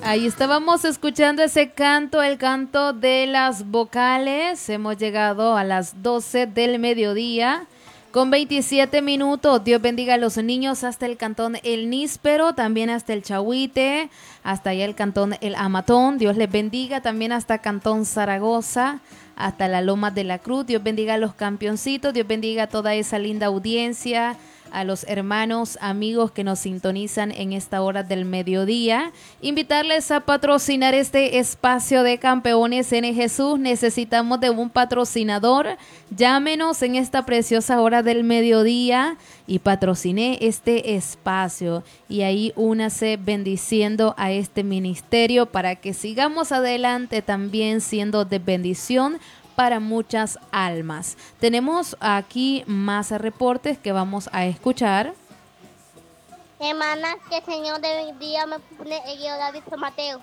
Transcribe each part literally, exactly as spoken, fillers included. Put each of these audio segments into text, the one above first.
Ahí estábamos escuchando ese canto, el canto de las vocales. Hemos llegado a las doce del mediodía con veintisiete minutos. Dios bendiga a los niños hasta el cantón El Níspero, también hasta el Chahuite, hasta allá el cantón El Amatón. Dios les bendiga también hasta Cantón Zaragoza, hasta la Loma de la Cruz. Dios bendiga a los campeoncitos, Dios bendiga a toda esa linda audiencia, a los hermanos, amigos que nos sintonizan en esta hora del mediodía. Invitarles a patrocinar este espacio de Campeones en Jesús. Necesitamos de un patrocinador. Llámenos en esta preciosa hora del mediodía y patrociné este espacio. Y ahí únase bendiciendo a este ministerio para que sigamos adelante también siendo de bendición para muchas almas. Tenemos aquí más reportes que vamos a escuchar. Hermanas, que el Señor de bendiga me pone el guión de San Mateo.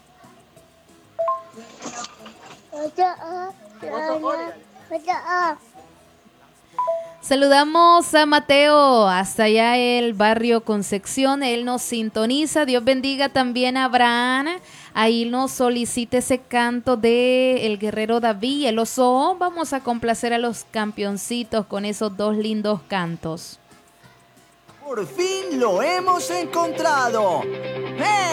Saludamos a Mateo, hasta allá el barrio Concepción, él nos sintoniza. Dios bendiga también a Abraham, ahí nos solicita ese canto de El Guerrero David, el oso. Vamos a complacer a los campeoncitos con esos dos lindos cantos. Por fin lo hemos encontrado. ¡Hey!